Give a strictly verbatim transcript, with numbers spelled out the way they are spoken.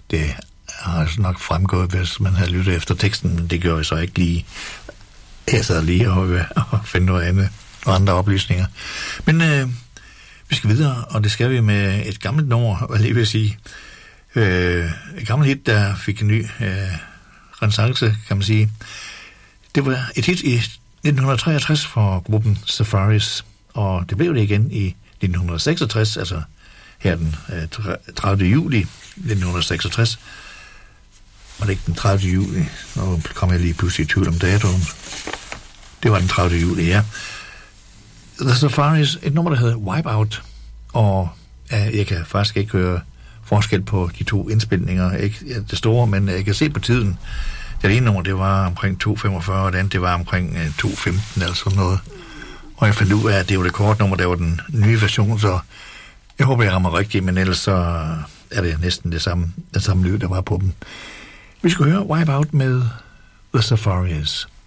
Det har nok fremgået, hvis man har lyttet efter teksten, men det gør jeg så ikke lige. Jeg sad lige og, og finde noget andet og andre oplysninger. Men øh, vi skal videre, og det skal vi med et gammelt nummer, hvad jeg vil sige. Øh, et gammelt hit, der fik en ny øh, renæssance, kan man sige. Det var et hit i nitten treogtres for gruppen Safaris, og det blev det igen i nitten seksogtres, altså her den øh, tredivte juli nitten seksogtres. Var det ikke den tredivte juli? Nu kom jeg lige pludselig i tvivl om datoen. Det var den tredivte juli, ja. The Safaris, et nummer, der hedder Wipeout, og ja, jeg kan faktisk ikke høre forskel på de to indspilninger. Ikke ja, det store, men jeg kan se på tiden. Det ene nummer, det var omkring to femogfyrre, og det andet, det var omkring uh, to femten eller sådan noget. Og jeg fandt ud af, at det var det kortnummer, der var den nye version, så jeg håber, jeg rammer rigtigt, men ellers så er det næsten det samme, den samme lyd, der var på dem. Vi skal høre Wipeout med The Safaris.